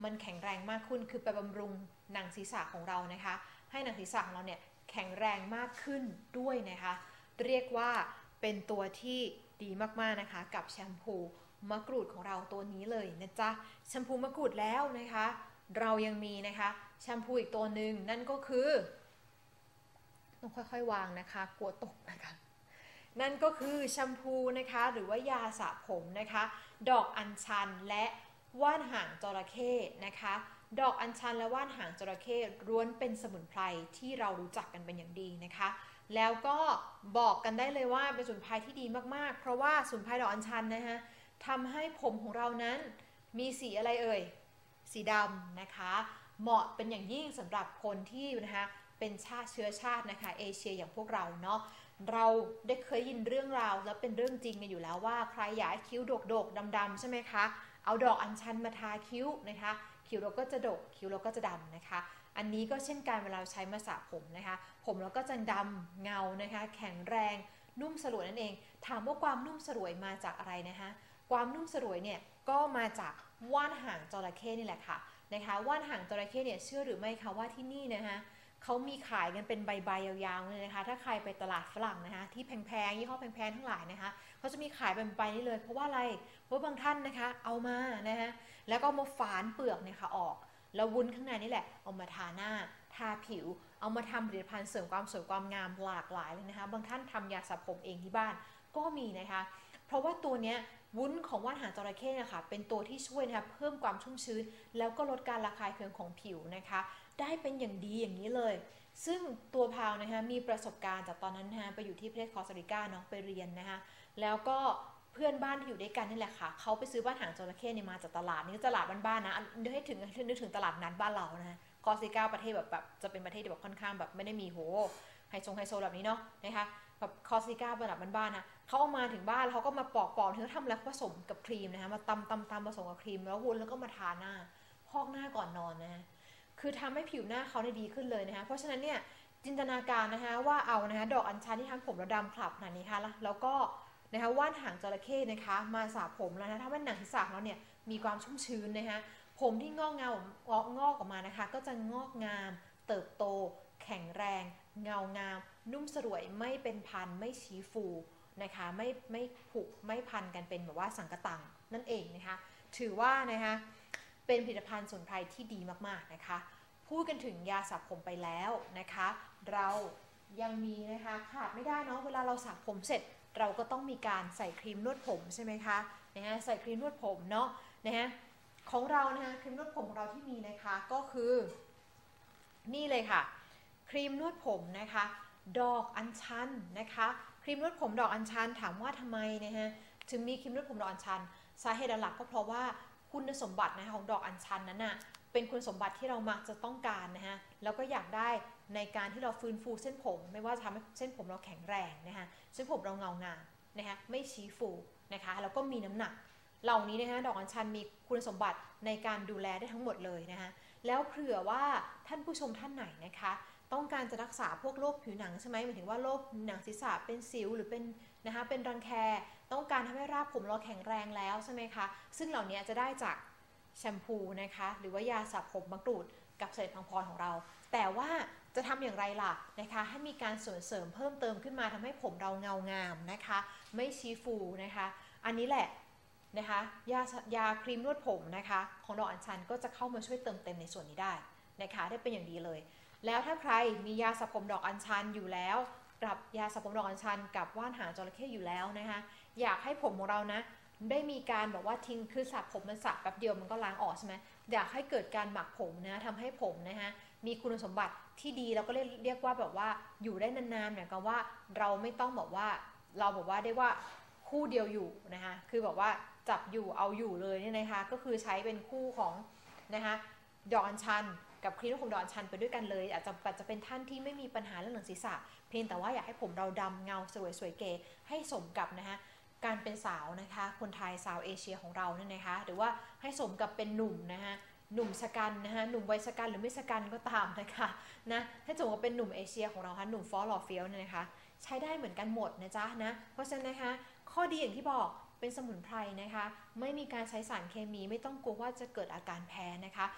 มันแข็งแรงมากขึ้นคือไปบำรุงหนังศีรษะของเรานะคะให้หนังศีรษะของเราเนี่ยแข็งแรงมากขึ้นด้วยนะคะเรียกว่าเป็นตัวที่ดีมากๆนะคะกับแชมพูมะกรูดของเราตัวนี้เลยนะจ๊ะแชมพูมะกรูดแล้วนะคะเรายังมีนะคะแชมพูอีกตัวหนึ่งนั่นก็คือต้องค่อยๆวางนะคะกลัวตกนะคะนั่นก็คือแชมพูนะคะหรือว่ายาสระผมนะคะดอกอัญชันและว่านหางจระเข้นะคะดอกอัญชันและว่านหางจระเข้ล้วนเป็นสมุนไพรที่เรารู้จักกันเป็นอย่างดีนะคะแล้วก็บอกกันได้เลยว่าเป็นสมุนไพรที่ดีมากๆเพราะว่าสมุนไพรดอกอัญชันนะคะทำให้ผมของเรานั้นมีสีอะไรเอ่ยสีดำนะคะเหมาะเป็นอย่างยิ่งสำหรับคนที่นะคะเป็นเชื้อชาตินะคะเอเชียอย่างพวกเราเนาะเราได้เคยยินเรื่องราวแล้วเป็นเรื่องจริงกันอยู่แล้วว่าใครอยากให้คิ้วดกๆดำๆใช่ไหมคะเอาดอกอัญชันมาทาคิ้วนะคะคิ้วเราก็จะดกคิ้วเราก็จะดำนะคะอันนี้ก็เช่นกันเวลาใช้มาสระผมนะคะผมเราก็จะดำเงานะคะแข็งแรงนุ่มสลวยนั่นเองถามว่าความนุ่มสลวยมาจากอะไรนะคะความนุ่มสลวยเนี่ยก็มาจากว่านหางจระเข้นี่แหละค่ะนะคะว่านหางจระเข้เนี่ยเชื่อหรือไม่คะว่าที่นี่นะคะเขามีขายกันเป็นใบๆยาวๆเลยนะคะถ้าใครไปตลาดฝรั่งนะคะที่แพงๆยี่ห้อแพงๆทั้งหลายนะคะเขาจะมีขายเป็นใบนี้เลยเพราะว่าอะไรเพราะบางท่านนะคะเอามานะคะแล้วก็มาฝานเปลือกเนี่ยค่ะออกแล้ววุ้นข้างในนี่แหละเอามาทาหน้าทาผิวเอามาทำผลิตภัณฑ์เสริมความสวยความงามหลากหลายเลยนะคะบางท่านทำยาสระผมเองที่บ้านก็มีนะคะเพราะว่าตัวเนี้ยวุ้นของว่านหางจระเข้นะคะเป็นตัวที่ช่วยนะคะเพิ่มความชุ่มชื้นแล้วก็ลดการระคายเคืองของผิวนะคะได้เป็นอย่างดีอย่างนี้เลยซึ่งตัวพาวนะคะมีประสบการณ์จากตอนนั้นนะคะไปอยู่ที่ประเทศคอสตาริกาเนาะไปเรียนนะคะแล้วก็เพื่อนบ้านที่อยู่ด้วยกันนี่แหละค่ะเขาไปซื้อว่านหางจระเข้เนี่ยมาจากตลาดนี่ตลาดบ้านๆนะนึกถึงตลาดนัดบ้านเรานะคอสตาริกาประเทศแบบจะเป็นประเทศที่แบบค่อนข้างแบบไม่ได้มีโหไฮโซแบบนี้เนาะนะคะแบบคอสตาริการะดับบ้านๆนะเขาเอามาถึงบ้านแล้วเขาก็มาปอกถึงเขาทำแล้วผสมกับครีมนะคะมาตำผสมกับครีมแล้ววุ้นแล้วก็มาทาหน้าพอกหน้าก่อนนอนนะคือทำให้ผิวหน้าเขาได้ดีขึ้นเลยนะคะเพราะฉะนั้นเนี่ยจินตนาการนะคะว่าเอานะคะดอกอัญชันที่ทำผมเราดำขลับขนาดนี้ค่ะแล้วก็นะคะว่านหางจระเข้นะคะมาสระผมแล้วนะทำให้หนังศีรษะของเราเนี่ยมีความชุ่มชื้นนะคะผมที่งอกออกมานะคะก็จะงอกงามเติบโตแข็งแรงเงางามนุ่มสลวยไม่เป็นพันไม่ชี้ฟูนะคะไม่ผุไม่พันกันเป็นแบบว่าสังกะตังนั่นเองนะคะถือว่านะคะเป็นผลิตภัณฑ์สมุนไพรที่ดีมากๆนะคะพูดกันถึงยาสระผมไปแล้วนะคะเรายังมีนะคะขาดไม่ได้เนาะเวลาเราสระผมเสร็จเราก็ต้องมีการใส่ครีมนวดผมใช่ไหมคะนะใส่ครีมนวดผมเนาะนะของเรานะคะครีมนวดผมของเราที่มีนะคะก็คือนี่เลยค่ะครีมนวดผมนะคะดอกอัญชันนะคะครีมนวดผมดอกอัญชันถามว่าทำไมนะคะถึงมีครีมนวดผมดอกอัญชันสาเหตุหลักก็เพราะว่าคุณสมบัตินะคะของดอกอัญชันนั้นน่ะเป็นคุณสมบัติที่เรามักจะต้องการนะคะแล้วก็อยากได้ในการที่เราฟื้นฟูเส้นผมไม่ว่าจะทำให้เส้นผมเราแข็งแรงนะคะเส้นผมเราเงางามนะคะไม่ชี้ฟูนะคะแล้วก็มีน้ำหนักเหล่านี้นะคะดอกอัญชันมีคุณสมบัติในการดูแลได้ทั้งหมดเลยนะคะแล้วเผื่อว่าท่านผู้ชมท่านไหนนะคะต้องการจะรักษาพวกโรคผิวหนังใช่ไหมหมายถึงว่าโรคหนังศีรษะเป็นสิวหรือเป็นนะคะเป็นรังแคต้องการทำให้รากผมเราแข็งแรงแล้วใช่ไหมคะซึ่งเหล่านี้จะได้จากแชมพูนะคะหรือว่ายาสระผมมะกรูดกับเศษพังพรของเราแต่ว่าจะทำอย่างไรล่ะนะคะให้มีการเสริมเพิ่มเติมขึ้นมาทำให้ผมเราเงางามนะคะไม่ชี้ฟูนะคะอันนี้แหละนะคะยาครีมนวดผมนะคะของดอกอัญชันก็จะเข้ามาช่วยเติมเต็มในส่วนนี้ได้นะคะได้เป็นอย่างดีเลยแล้วถ้าใครมียาสระผมดอกอัญชันอยู่แล้วกับยาสระผมดอกอัญชันกับว่านหางจระเข้อยู่แล้วนะคะอยากให้ผมของเรานะได้มีการแบบว่าทิ้งคือสระผมมันสระแป๊บเดียวมันก็ล้างออกใช่ไหมอยากให้เกิดการหมักผมนะทำให้ผมนะคะมีคุณสมบัติที่ดีแล้วก็เรียกว่าแบบว่าอยู่ได้นานๆเนี่ยก็ว่าเราไม่ต้องแบบว่าเราแบบว่าได้ว่าคู่เดียวอยู่นะคะคือแบบว่าจับอยู่เอาอยู่เลยเนี่ยนะคะก็คือใช้เป็นคู่ของนะคะดอกอัญชันกับครีมของดอกอัญชันไปด้วยกันเลยอาจจะเป็นท่านที่ไม่มีปัญหาเรื่องหนังศีรษะเพียงแต่ว่าอยากให้ผมเราดำเงาสวยเก๋ให้สมกับนะคะการเป็นสาวนะคะคนไทยสาวเอเชียของเราเนี่ยนะคะหรือว่าให้สมกับเป็นหนุ่มนะคะหนุ่มชะกันนะคะหนุ่มวัยชะกันหรือไม่ชะกันก็ตามนะคะนะให้สมกับเป็นหนุ่มเอเชียของเราค่ะหนุ่มฟอสหล่อเฟี้ยวเนี่ยนะคะใช้ได้เหมือนกันหมดนะจ๊ะนะเพราะฉะนั้นนะคะข้อดีอย่างที่บอกเป็นสมุนไพรนะคะไม่มีการใช้สารเคมีไม่ต้องกลัวว่าจะเกิดอาการแพ้นะคะ